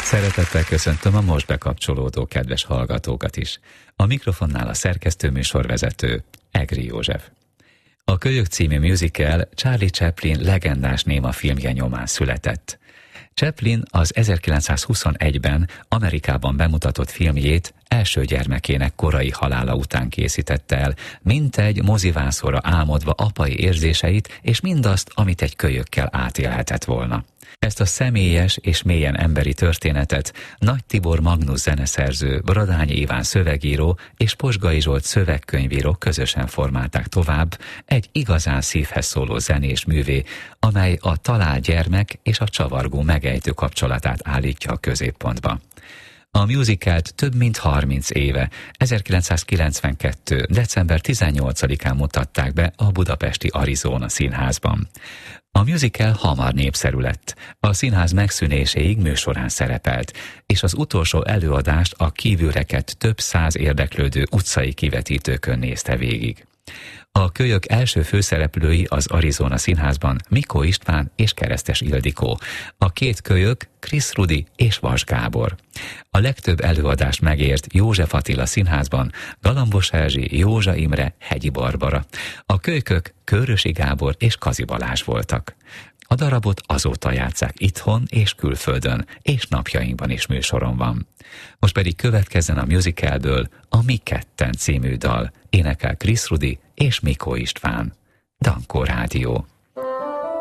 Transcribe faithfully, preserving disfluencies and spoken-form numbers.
Szeretettel köszöntöm a most bekapcsolódó kedves hallgatókat is. A mikrofonnál a szerkesztő műsorvezető, Egri József. A Kölyök című musical Charlie Chaplin legendás néma filmje nyomán született. Chaplin az ezerkilencszázhuszonegyben Amerikában bemutatott filmjét első gyermekének korai halála után készítette el, mintegy mozivászorra álmodva apai érzéseit és mindazt, amit egy kölyökkel átélhetett volna. Ezt a személyes és mélyen emberi történetet Nagy Tibor Magnus zeneszerző, Bradányi Iván szövegíró és Posgai Zsolt szövegkönyvíró közösen formálták tovább egy igazán szívhez szóló zenés művé, amely a talált gyermek és a csavargó megejtő kapcsolatát állítja a középpontba. A musicalt több mint harminc éve, ezerkilencszázkilencvenkettő. december tizennyolcadikán mutatták be a budapesti Arizona Színházban. A musical hamar népszerű lett, a színház megszűnéséig műsorán szerepelt, és az utolsó előadást a kívülreket több száz érdeklődő utcai kivetítőkön nézte végig. A Kölyök első főszereplői az Arizona Színházban Mikó István és Keresztes Ildikó, a két kölyök Krisz Rudi és Vas Gábor. A legtöbb előadást megért József Attila Színházban Galambos Erzsi, Józsa Imre, Hegyi Barbara. A kölykök Körösi Gábor és Kazi Balázs voltak. A darabot azóta játsszák itthon és külföldön, és napjainkban is műsoron van. Most pedig következzen a musicalből a Mi ketten című dal, énekel Krisz Rudi és Mikó István. Dankó Rádió.